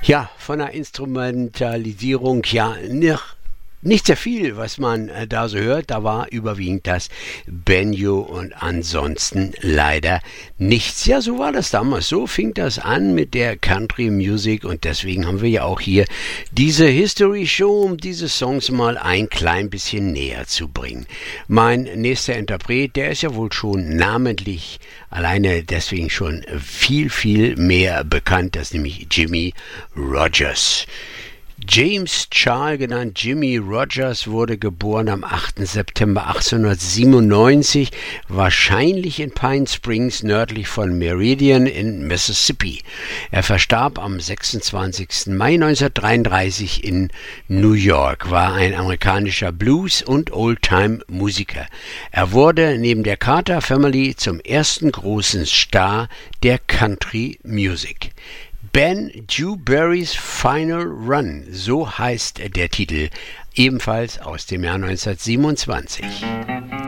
Ja, von der Instrumentalisierung, ja, nicht sehr viel, was man da so hört. Da war überwiegend das Banjo und ansonsten leider nichts. Ja, so war das damals. So fing das an mit der Country Music und deswegen haben wir ja auch hier diese History Show, um diese Songs mal ein klein bisschen näher zu bringen. Mein nächster Interpret, der ist ja wohl schon namentlich alleine deswegen schon viel, viel mehr bekannt, das ist nämlich Jimmie Rodgers. James Charles, genannt Jimmie Rodgers, wurde geboren am 8. September 1897, wahrscheinlich in Pine Springs nördlich von Meridian in Mississippi. Er verstarb am 26. Mai 1933 in New York, war ein amerikanischer Blues- und Oldtime-Musiker. Er wurde neben der Carter Family zum ersten großen Star der Country Music. Ben Dewberrys Final Run, so heißt der Titel, ebenfalls aus dem Jahr 1927.